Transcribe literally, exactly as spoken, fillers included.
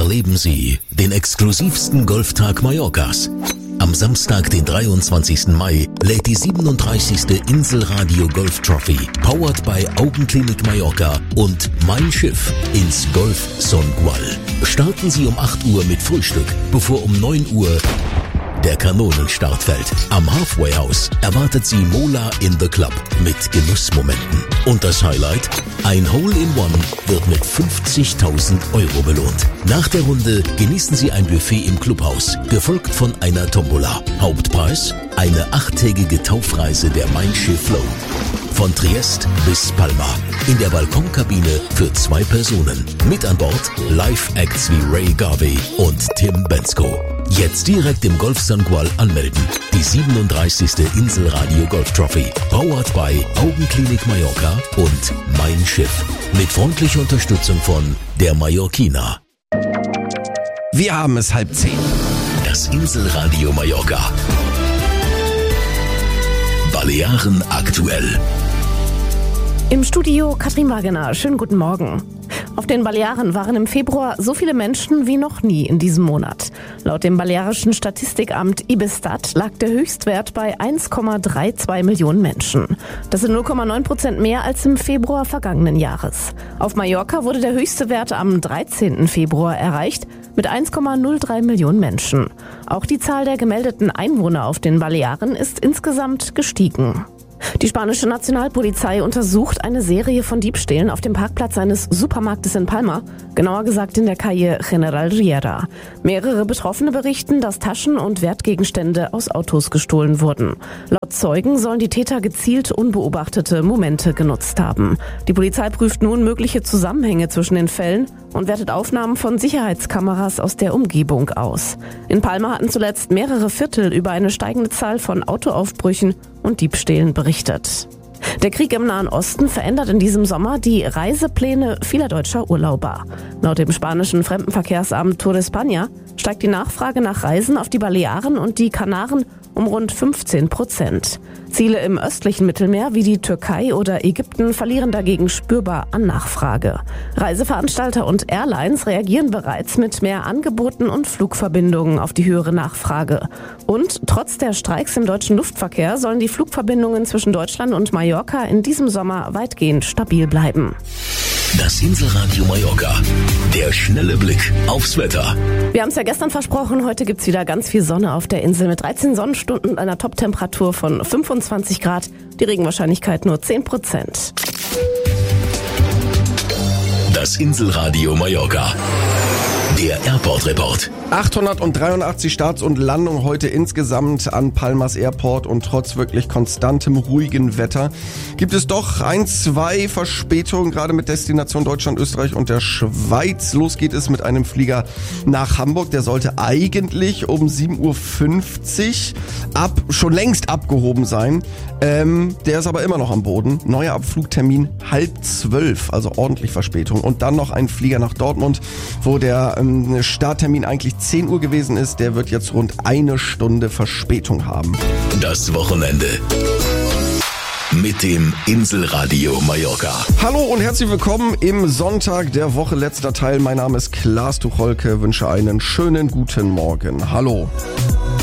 Erleben Sie den exklusivsten Golftag Mallorcas. Am Samstag, den dreiundzwanzigsten Mai, lädt die siebenunddreißigste Inselradio Golf Trophy, powered by Augenklinik Mallorca und Mein Schiff ins Golf Songual. Starten Sie um acht Uhr mit Frühstück, bevor um neun Uhr der Kanonenstart fällt. Am Halfway House erwartet Sie Mola in the Club mit Genussmomenten. Und das Highlight? Ein Hole-in-One wird mit fünfzigtausend Euro belohnt. Nach der Runde genießen Sie ein Buffet im Clubhaus, gefolgt von einer Tombola. Hauptpreis? Eine achttägige Taufreise der Mein Schiff Flow. Von Triest bis Palma. In der Balkonkabine für zwei Personen. Mit an Bord Live-Acts wie Ray Garvey und Tim Bensko. Jetzt direkt im Golf Songual anmelden. Die siebenunddreißigste Inselradio Golf Trophy. Powered by Augenklinik Mallorca und Mein Schiff. Mit freundlicher Unterstützung von der Mallorquina. Wir haben es halb zehn. Das Inselradio Mallorca. Balearen aktuell. Im Studio Katrin Wagener. Schönen guten Morgen. Auf den Balearen waren im Februar so viele Menschen wie noch nie in diesem Monat. Laut dem balearischen Statistikamt Ibestat lag der Höchstwert bei eins Komma zweiunddreißig Millionen Menschen. Das sind null Komma neun Prozent mehr als im Februar vergangenen Jahres. Auf Mallorca wurde der höchste Wert am dreizehnten Februar erreicht mit eins Komma null drei Millionen Menschen. Auch die Zahl der gemeldeten Einwohner auf den Balearen ist insgesamt gestiegen. Die spanische Nationalpolizei untersucht eine Serie von Diebstählen auf dem Parkplatz eines Supermarktes in Palma, genauer gesagt in der Calle General Riera. Mehrere Betroffene berichten, dass Taschen und Wertgegenstände aus Autos gestohlen wurden. Laut Zeugen sollen die Täter gezielt unbeobachtete Momente genutzt haben. Die Polizei prüft nun mögliche Zusammenhänge zwischen den Fällen und wertet Aufnahmen von Sicherheitskameras aus der Umgebung aus. In Palma hatten zuletzt mehrere Viertel über eine steigende Zahl von Autoaufbrüchen und Diebstählen berichtet. Der Krieg im Nahen Osten verändert in diesem Sommer die Reisepläne vieler deutscher Urlauber. Laut dem spanischen Fremdenverkehrsamt Tour de España steigt die Nachfrage nach Reisen auf die Balearen und die Kanaren um rund fünfzehn Prozent. Ziele im östlichen Mittelmeer wie die Türkei oder Ägypten verlieren dagegen spürbar an Nachfrage. Reiseveranstalter und Airlines reagieren bereits mit mehr Angeboten und Flugverbindungen auf die höhere Nachfrage. Und trotz der Streiks im deutschen Luftverkehr sollen die Flugverbindungen zwischen Deutschland und Mallorca in diesem Sommer weitgehend stabil bleiben. Das Inselradio Mallorca. Der schnelle Blick aufs Wetter. Wir haben es ja gestern versprochen, heute gibt's wieder ganz viel Sonne auf der Insel mit dreizehn Sonnenstunden und einer Toptemperatur von fünfundzwanzig Grad. Die Regenwahrscheinlichkeit nur zehn Prozent. Das Inselradio Mallorca. Der Airport Report. achthundertdreiundachtzig Starts und Landungen heute insgesamt an Palmas Airport und trotz wirklich konstantem, ruhigen Wetter gibt es doch ein, zwei Verspätungen, gerade mit Destination Deutschland, Österreich und der Schweiz. Los geht es mit einem Flieger nach Hamburg. Der sollte eigentlich um sieben Uhr fünfzig ab, schon längst abgehoben sein. Ähm, der ist aber immer noch am Boden. Neuer Abflugtermin halb zwölf, also ordentlich Verspätung. Und dann noch ein Flieger nach Dortmund, wo der ähm, Starttermin eigentlich zehn Uhr gewesen ist. Der wird jetzt rund eine Stunde Verspätung haben. Das Wochenende mit dem Inselradio Mallorca. Hallo und herzlich willkommen im Sonntag der Woche, letzter Teil. Mein Name ist Klaas Tucholke, wünsche einen schönen guten Morgen. Hallo.